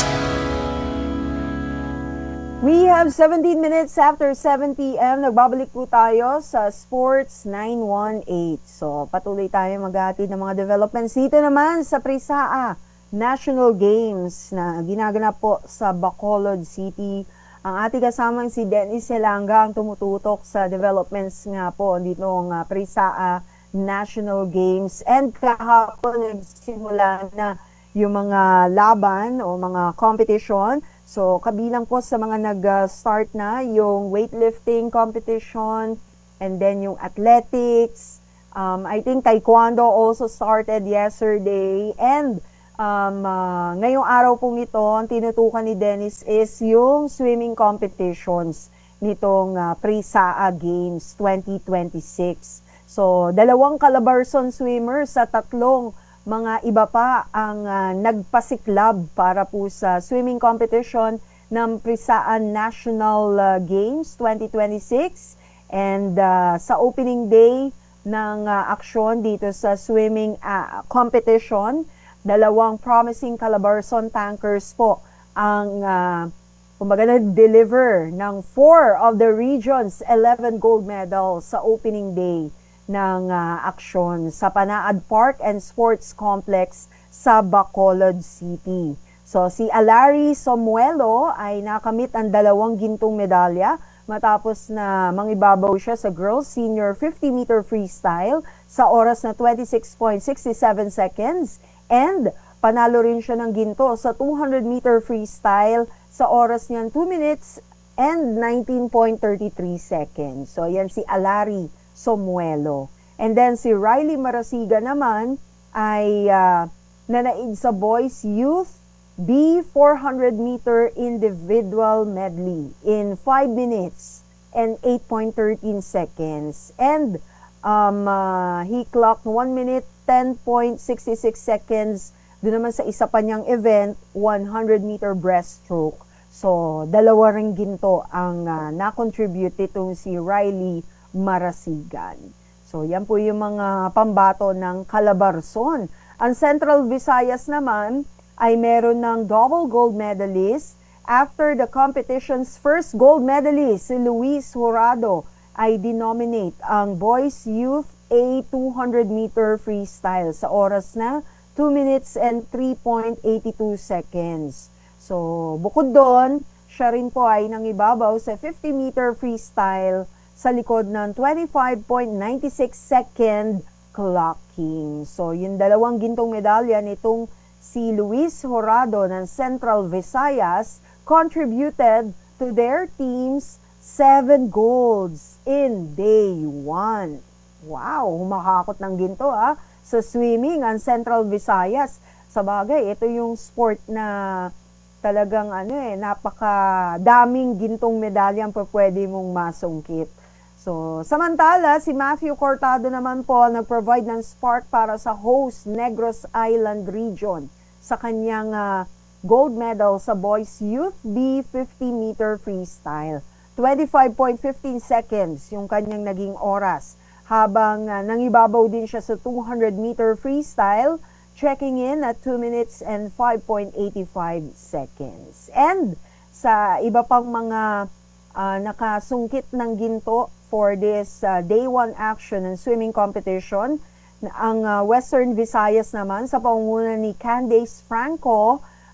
We have seventeen minutes after seven p m Nagbabalik po tayo sa Sports nine eighteen. So, patuloy tayo maghatid ng mga developments dito naman sa Prisaa National Games na ginaganap po sa Bacolod City. Ang ating kasamang si Dennis Selanga ang tumututok sa developments nga po dito ng uh, Prisaa National Games, and kahapon nagsimula na yung mga laban o mga competition. So kabilang po sa mga nag-start na yung weightlifting competition, and then yung athletics, um, I think taekwondo also started yesterday, and um, uh, ngayong araw pong ito ang tinutukan ni Dennis is yung swimming competitions nitong uh, Prisaa Games twenty twenty-six. So, dalawang Calabarzon swimmers sa tatlong mga iba pa ang uh, nagpasiklab para po sa swimming competition ng Prisaa National uh, Games twenty twenty-six. And uh, sa opening day ng uh, aksyon dito sa swimming uh, competition, dalawang promising Calabarzon tankers po ang uh, kumbaga na-deliver ng four of the region's eleven gold medals sa opening day ng uh, aksyon sa Panaad Park and Sports Complex sa Bacolod City. So si Alari Somuelo ay nakamit ang dalawang gintong medalya matapos na mangibabaw siya sa girls senior fifty meter freestyle sa oras na twenty-six point six seven seconds, and panalo rin siya ng ginto sa two hundred meter freestyle sa oras niyan two minutes and nineteen point three three seconds. So yan si Alari Somuelo. And then si Riley Marasiga naman ay uh, nanaig sa Boys Youth B four hundred meter individual medley in five minutes and eight point one three seconds. And um, uh, he clocked one minute ten point six six seconds doon naman sa isa pa niyang event, one hundred meter breaststroke. So, dalawa ring ginto ang uh, na-contribute itong si Riley Marasigan. So, yan po yung mga pambato ng Calabarzon. Ang Central Visayas naman ay meron ng double gold medalist. After the competition's first gold medalist, si Luis Jurado ay denominate ang Boys Youth A two hundred meter freestyle sa oras na two minutes and three point eight two seconds. So, bukod doon, siya rin po ay nangibabaw sa fifty meter freestyle sa likod ng twenty-five point nine six second clocking. So, yung dalawang gintong medalya nitong si Luis Jurado ng Central Visayas contributed to their team's seven golds in day one. Wow, humakakot ng ginto ah. Sa swimming, ang Central Visayas. Sa bagay, ito yung sport na talagang ano eh, napakadaming gintong medalyang pa pwede mong masungkit. So, samantala, si Matthew Cortado naman po nag-provide ng spark para sa host Negros Island region sa kanyang uh, gold medal sa Boys Youth B fifty meter freestyle. twenty-five point one five seconds yung kanyang naging oras. Habang uh, nangibabaw din siya sa two hundred meter freestyle, checking in at two minutes and five point eight five seconds. And sa iba pang mga uh, nakasungkit ng ginto for this uh, day one action and swimming competition, ang uh, Western Visayas naman sa pangunguna ni Candace Franco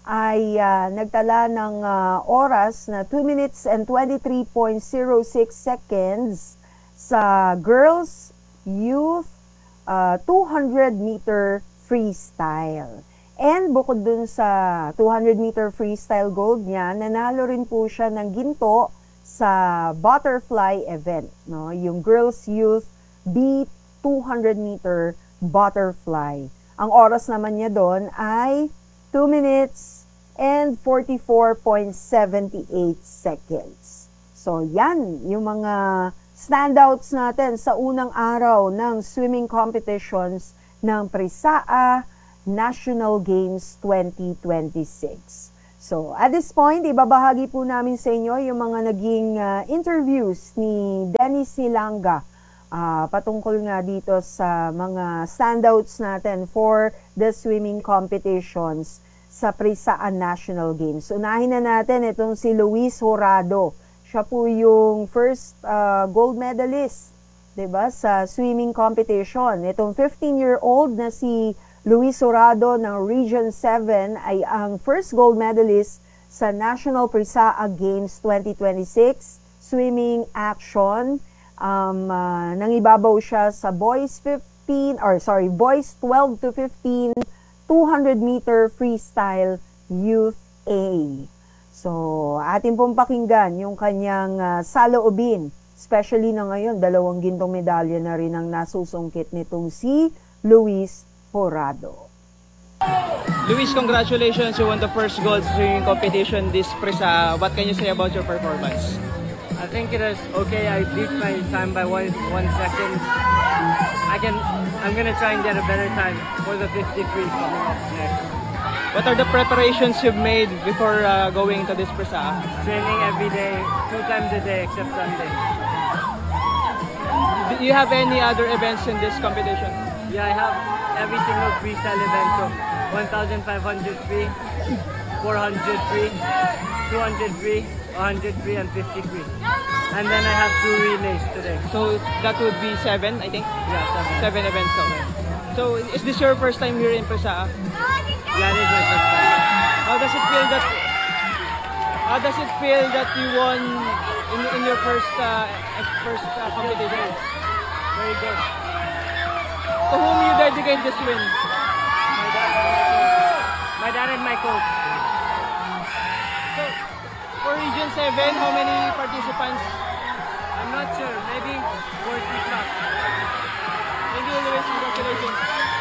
ay uh, nagtala ng uh, oras na two minutes and twenty-three point zero six seconds sa girls youth uh, two hundred meter freestyle. And bukod dun sa two hundred meter freestyle gold niya, nanalo rin po siya ng ginto sa butterfly event, no? Yung girls youth B two hundred meter butterfly. Ang oras naman niya doon ay two minutes and forty-four point seven eight seconds. So yan, yung mga standouts natin sa unang araw ng swimming competitions ng Prisaa National Games twenty twenty-six. So at this point, ibabahagi po namin sa inyo yung mga naging uh, interviews ni Dennis Silanga uh, patungkol nga dito sa mga standouts natin for the swimming competitions sa Prisaa National Games. Unahin na natin itong si Luis Horado. Siya po yung first uh, gold medalist, 'di ba, sa swimming competition. Itong fifteen-year-old na si Luis Horado ng Region seven ay ang first gold medalist sa National Prisaa Games twenty twenty-six swimming action. Um, uh, nangibabaw siya sa boys fifteen or sorry, boys twelve to fifteen two hundred meter freestyle youth A. So, atin pong pakinggan yung kanyang uh, saloobin. Especially na ngayon, dalawang gintong medalya na rin ang nasusungkit nitong si Luis Horado. Luis, congratulations. You won the first gold swimming competition this Prisaa. What can you say about your performance? I think it is okay. I beat my time by one one second. I can. I'm gonna try and get a better time for the fifty-three coming up next. What are the preparations you've made before uh, going to this Prisaa? Training every day, two times a day except Sunday. Do you have any other events in this competition? Yeah, I have every single freestyle event. So one thousand five hundred free, four hundred free, two hundred free, one hundred free, and fifty free. And then I have two relays today. So that would be seven, I think? Yeah, seven. Seven events. Okay. So is this your first time here in Prisaa? Yeah, it is my first time. How does it feel that? How does it feel that you won in, in your first uh, first uh, competition? Very good. To whom you dedicate this win? My dad, my dad and my coach. So, for Region seven, how many participants? I'm not sure. Maybe forty plus. Thank you, Luis. Congratulations.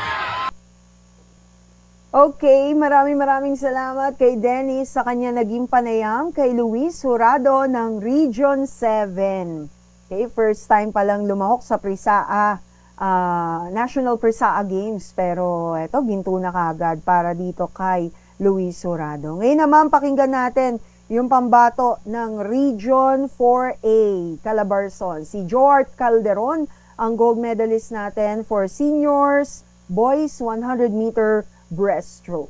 Okay, maraming maraming salamat kay Dennis sa kanya naging panayam kay Luis Horado ng Region seven. Okay, first time palang lumahok sa Prisaa, uh, National Prisaa Games. Pero eto, ginto na kaagad para dito kay Luis Horado. Ngayon naman, pakinggan natin yung pambato ng Region four A, Calabarzon. Si Joart Calderon, ang gold medalist natin for seniors, boys one hundred meter breaststroke.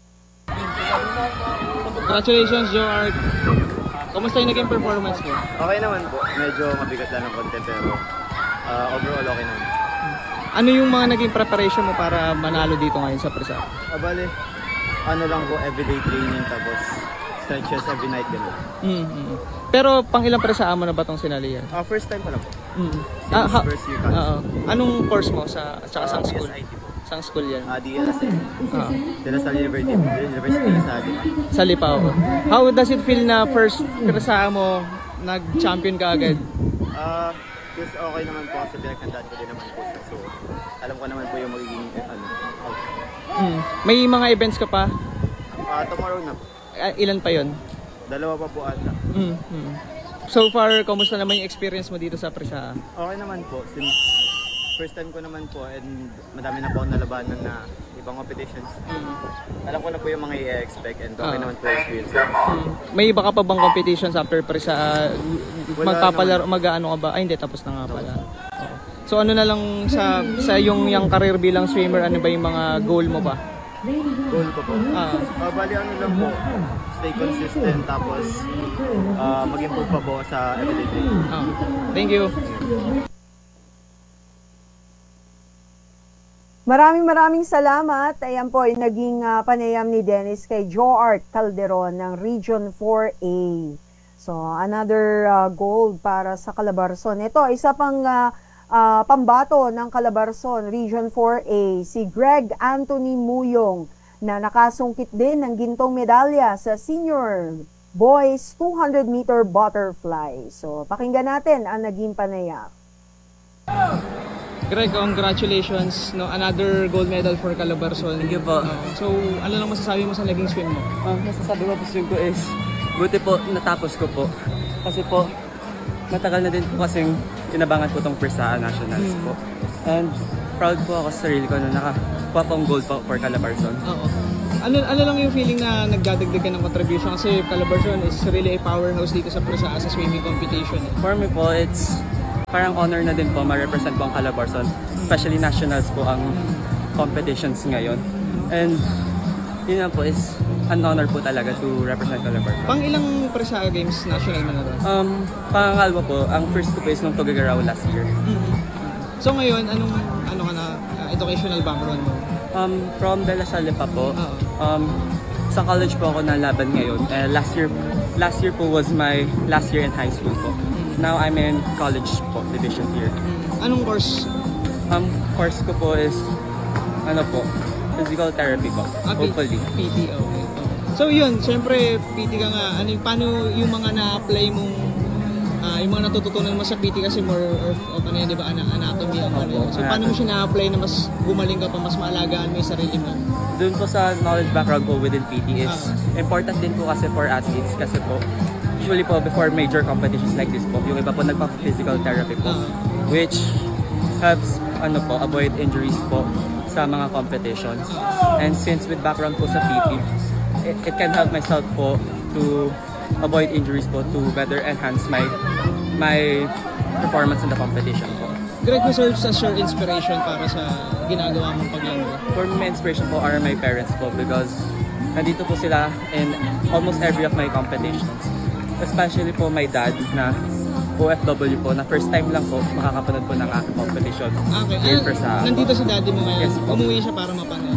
Congratulations, Joart. Kumusta yung naging performance mo? Okay naman po. Medyo mabigat lang ng konti pero uh, overall okay naman. Ano yung mga naging preparation mo para manalo dito ngayon sa Prisaa? Ah, bale, ano lang po, everyday training tapos stretches every night gano'n. Mm-hmm. Pero pang ilang Prisaa mo na ba itong sinali yan? Uh, first time pa lang po. Mm-hmm. Since ah, ha- first year college. Uh, anong course mo sa tsaka Uh, sang school? B S I T po. Sang school yan? Uh, D L S A. Ah. De La Salle University. University sa Lipa. Sa Lipa ako. How does it feel na first Prisaa mo nag-champion ka agad? Uh, just okay naman po kasi pinaghandaan ko din naman po siya. So, alam ko naman po yung magiging eh, ano, outcome. Mm. May mga events ka pa? Uh, tomorrow na po. Uh, ilan pa yon? Dalawa pa po ata. Mm-hmm. So far, kamusta naman yung experience mo dito sa Prisaa? Okay naman po. Since first time ko naman po and madami na po akong nalabanan na ibang competitions. Mm-hmm. Alam ko na po yung mga i-expect and okay uh, naman po experience. Mm-hmm. May iba ka pa bang competitions after Prisaa? Magpapalaro, mag-ano ka ba? Ay hindi, tapos na nga pala. Okay. So ano na lang sa sa yung yung career bilang swimmer, ano ba yung mga goal mo ba? Goal ko po? Ah. Uh, bali ano lang po, stay consistent tapos uh, mag-improve pa po sa everyday training. Ah. Thank you. Maraming maraming salamat. Ayan po yung naging uh, panayam ni Dennis kay Joart Calderon ng Region four A. So another uh, gold para sa Calabarzon. Ito, isa pang uh, uh, pambato ng Calabarzon, Region four A, si Greg Anthony Muyong na nakasungkit din ng gintong medalya sa senior boys two hundred meter butterfly. So pakinggan natin ang naging panayam. Greg, congratulations. No, another gold medal for Calabarzon. Thank you po. Uh, so, ano lang masasabi mo sa naging swim mo? Um, masasabi mo po swim ko is, buti po natapos ko po. Kasi po, matagal na din po kasing inabangan po tong Persa Nationals po. And proud po ako sa sarili ko na nakakuha pong gold po for Calabarzon. Oo. Ano, ano lang yung feeling na nagdadagdag ka ng contribution? Kasi Calabarzon is really a powerhouse dito sa Persa sa swimming competition. For me po, it's parang honor na din po ma-represent po ang Calabarzon. Especially nationals po ang competitions ngayon. And yun na po is an honor po talaga to represent Calabarzon. Pang ilang Persa Games national mo na doon? Um, pangalwa po, ang first ko po is nung Tuguegarao last year. Mm-hmm. So ngayon, anong ano ka na uh, educational background mo? Um, from De La Salle pa po. Um, sa college po ako nalaban ngayon. Uh, last year last year po was my last year in high school po. Now I'm in college po, division year. Anong course? Um, course ko po is ano po, physical therapy po. Ah, hopefully. P T, okay. So yun, syempre P T ka nga. Ano, paano yung mga na-apply mong Uh, yung mga natututunan mo sa P T kasi more of, of ano yun, di ba, anatomy ang ano. So paano mo siya na-apply na mas gumaling ka pa, mas maalagaan mo yung sarili mo? Doon po sa knowledge background po within P T is uh, important din po kasi for athletes kasi po usually po before major competitions like this po, yung iba po nagpa-physical therapy po, uh, which helps ano po, avoid injuries po sa mga competitions. And since with background po sa P T, it, it can help myself po to avoid injuries po to better enhance my my performance in the competition po. Greg, who serves as your inspiration para sa ginagawa mong paglalaro? For me, my inspiration po are my parents po because nandito po sila in almost every of my competitions. Especially po my dad na O F W po, na first time lang po makakapanood po ng aking competition. Okay, Here ah, sa, nandito si daddy mo ngayon? Yes po. Umuwi siya para mapanood.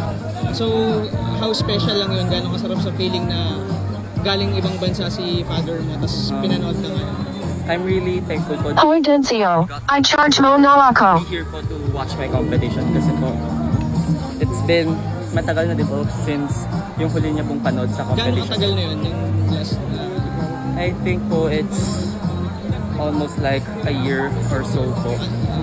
So, how special lang yun? Gano'ng kasarap sa feeling na galing ibang bansa si father mo, tapos um, pinanood na ngayon? I'm really thankful po. Audencio, I charge mo na ako. Here po to watch my competition kasi po, it's been matagal na din po since yung huli niya pong panood sa competition. Gano'ng katagal na yun? Yung last na... I think po it's almost like a year or so po.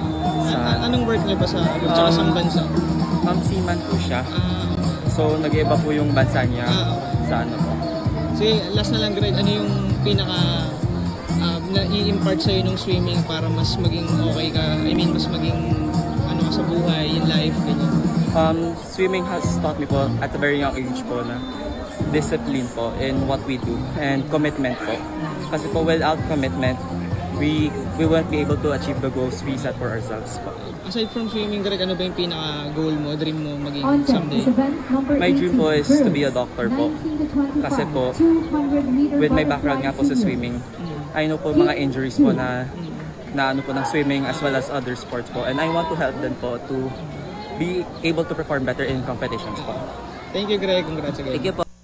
Sa, anong work niya ba sa abroad? Tsaka um, sa bansa? Um, seaman po siya. Uh, so, nag-iba po yung bansa niya uh, sa ano po. Sige, last na lang Greg, ano yung pinaka uh, na-i-impart sa'yo ng swimming para mas maging okay ka? I mean, mas maging ano ka sa buhay, in life, ganyan? Um, swimming has taught me po at a very young age po na discipline po in what we do and commitment po. Kasi po without commitment, we we won't be able to achieve the goals we set for ourselves po. Aside from swimming, Greg, ano ba yung pinaka-goal mo, dream mo maging someday? My dream po is to be a doctor po. Kasi po, with my background nga po sa swimming, I know po mga injuries po na, na ano po ng swimming as well as other sports po. And I want to help them po to be able to perform better in competitions po. Thank you, Greg. Congrats again. Thank you po.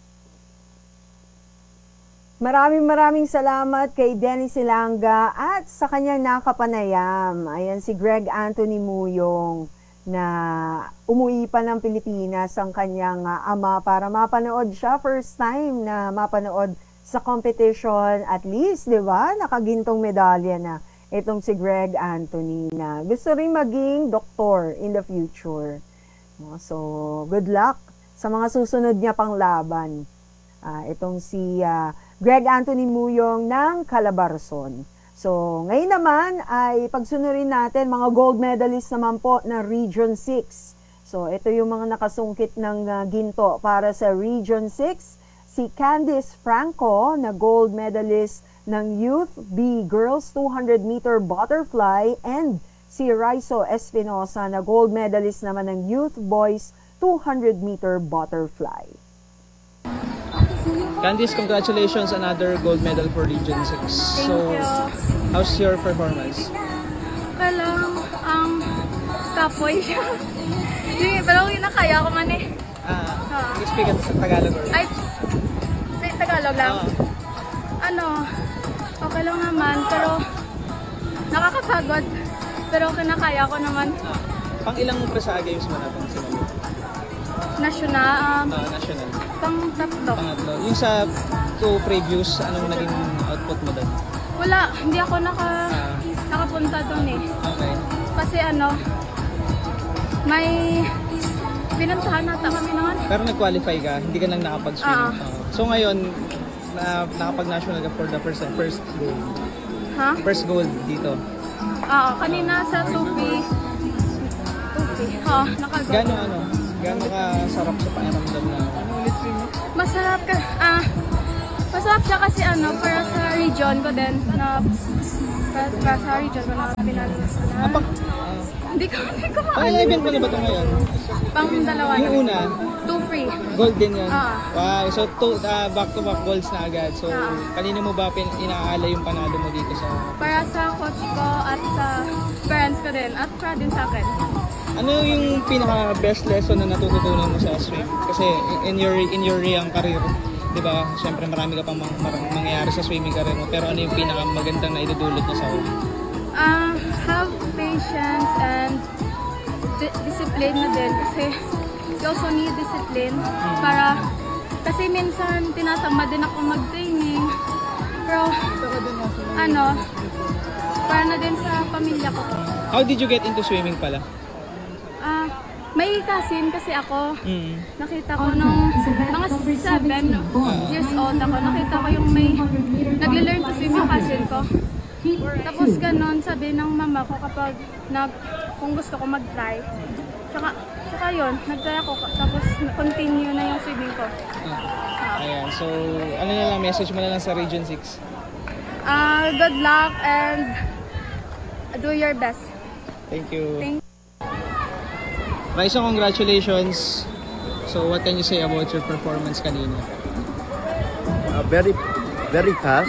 Maraming maraming salamat kay Dennis Silanga at sa kanyang nakapanayam. Ayan si Greg Anthony Muyong na umuwi pa ng Pilipinas ang kanyang uh, ama para mapanood siya. First time na mapanood sa competition. At least, di ba? Nakagintong medalya na itong si Greg Anthony na gusto rin maging doktor in the future. So, good luck sa mga susunod niya pang laban. Uh, itong si... Uh, Greg Anthony Muyong ng Calabarzon. So, ngayon naman ay pagsunurin natin mga gold medalist naman po ng Region six. So, ito yung mga nakasungkit ng uh, ginto para sa Region six. Si Candice Franco na gold medalist ng Youth B Girls two hundred meter butterfly and si Raizo Espinosa na gold medalist naman ng Youth Boys two hundred meter butterfly. Candice, congratulations, another gold medal for Region six. Thank so, you. How's your performance? Kalang, um, kapoy siya. Pero kinakaya ko man eh. Ah, uh, you speak in Tagalog or? Ay, Tagalog lang. Uh. Ano, okay lang naman, pero nakakapagod. Pero kinakaya ko naman. Uh, pang ilang Persa Games mo na itong sinunod? National. Um, uh, national. Pang tatlo. Pangatlo. Yung sa two previous, anong naging output mo doon? Wala, hindi ako naka, uh, nakapunta doon eh. Okay. Kasi Kasi ano, may pinuntahan nata kami naman. Pero nag-qualify ka, hindi ka lang nakapag-swim. Oo. Uh, so ngayon, na, nakapag-national ka for the first first goal. Ha? First goal dito. Oo, kanina sa Tupi. Tupi. Oo, nakagoal. Gano'n ano? Gano'n ka sarap sa pakiramdam na? Ano ulit swim mo? Masarap ka, ah, masarap siya kasi ano, para sa region ko din, na, para, para sa region ko na pinalo. Apa? Hindi ko, hindi ko Pang ilang event mo na ba ito ngayon? Pang dalawa Yung na. una? Two free. Gold din yun? Ah. Wow, so two, uh, back-to-back golds na agad. So, Ah. kanina mo ba pin inaala yung panalo mo dito sa... Para sa coach ko at sa parents ko din, at para din sa akin. Ano yung pinaka-best lesson na natututunan mo sa swim? Kasi in your in your young career, di ba, syempre marami ka pang mang, mang, mangyayari sa swimming career mo, pero ano yung pinaka-magandang na idudulot mo sa huli? Ah, have patience and di- discipline na din kasi you also need discipline para kasi minsan tinatamad din ako mag-training pero ano para na din sa pamilya ko. How did you get into swimming pala? Ah, may cousin kasi ako. Mm. Nakita ko nung mga seven years old ako. Nakita ko yung may nagle-learn to swim yung cousin ko. Tapos ganon, sabi ng mama ko kapag nag, kung gusto ko mag-try. Tsaka, tsaka yun, nag-try ako. Tapos continue na yung swimming ko. Ayan, so ano na lang, message mo na lang sa Region six? Ah, good luck and do your best. Thank you. Thank Raisa, congratulations. So what can you say about your performance kanina? Uh, very, very fast.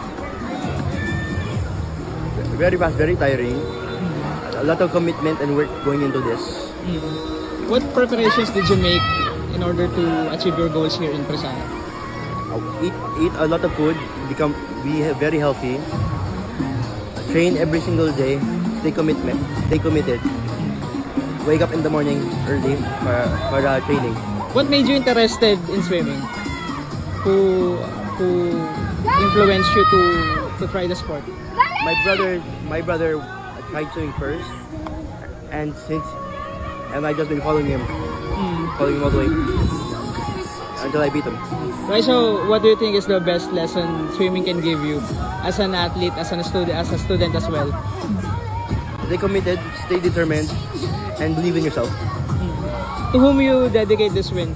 Very fast, very tiring. A lot of commitment and work going into this. What preparations did you make in order to achieve your goals here in Presaya? Uh, eat, eat a lot of food, become, be very healthy. Train every single day. Stay commitment, stay committed. Wake up in the morning early for, for uh, training. What made you interested in swimming? Who who influenced you to to try the sport? My brother, my brother tried swimming first, and since, and I just been following him, Mm. following him all the way until I beat him. Right, so what do you think is the best lesson swimming can give you as an athlete, as a student, as a student as well? Stay committed, stay determined, and believe in yourself. To whom you dedicate this win?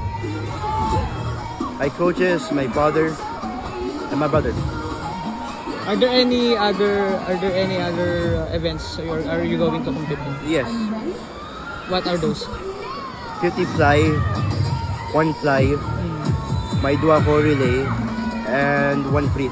My coaches, my father, and my brother. Are there any other Are there any other uh, events you're, are you going to compete in? Yes. What are those? fifty fly, one fly, my duaco relay, and one free.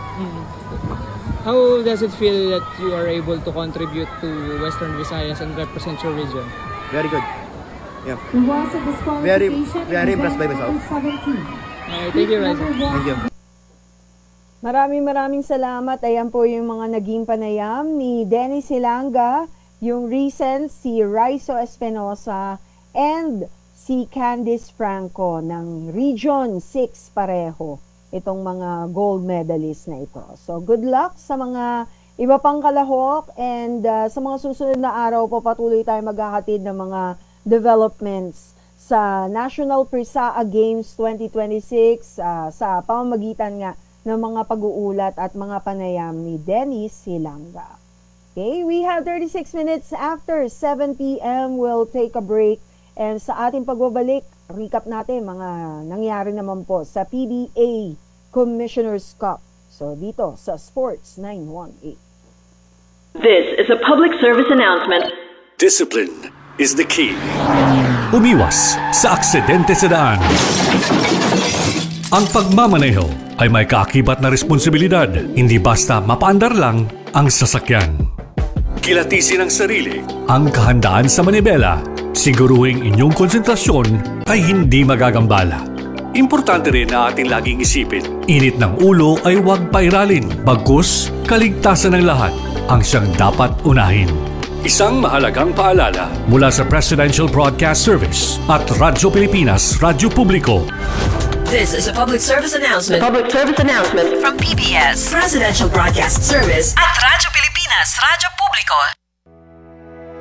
How does it feel that you are able to contribute to Western Visayas and represent your region? Very good. Yeah. Very, very impressed by myself. Okay, thank you, Raisa. Thank you. Maraming maraming salamat. Ayan po yung mga naging panayam ni Dennis Hilanga, yung recent si Raizo Espinosa, and si Candice Franco ng Region six pareho. Itong mga gold medalist na ito. So good luck sa mga iba pang kalahok, and uh, sa mga susunod na araw po patuloy tayo maghahatid ng mga developments sa National Presea Games twenty twenty-six uh, sa pamamagitan nga ng mga pag-uulat at mga panayam ni Dennis Hilanga. Okay, we have thirty-six minutes after seven p m We'll take a break, and sa ating pagbabalik, recap natin mga nangyari naman po sa P B A Commissioner's Cup. So dito sa Sports nine one eight. This is a public service announcement. Discipline is the key. Umiwas sa aksidente sa daan. Ang pagmamaneho ay may kaakibat na responsibilidad, hindi basta mapaandar lang ang sasakyan. Kilatisin ang sarili, ang kahandaan sa manibela, siguruhing inyong konsentrasyon ay hindi magagambala. Importante rin na ating laging isipin, init ng ulo ay huwag pairalin, bagkus kaligtasan ng lahat ang siyang dapat unahin. Isang mahalagang paalala mula sa Presidential Broadcast Service at Radyo Pilipinas, Radyo Publiko. This is a public service announcement. A public service announcement from P B S Presidential Broadcast Service at Radyo Pilipinas, Radyo Publiko.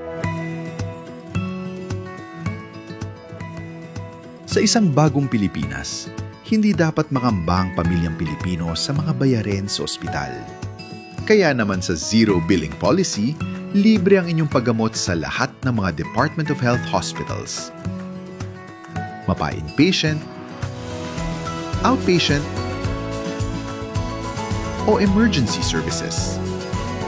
Sa isang bagong Pilipinas, hindi dapat makamba ang pamilyang Pilipino sa mga bayarin sa ospital. Kaya naman sa Zero Billing Policy, libre ang inyong paggamot sa lahat ng mga Department of Health hospitals. Mapa-inpatient, outpatient, o emergency services.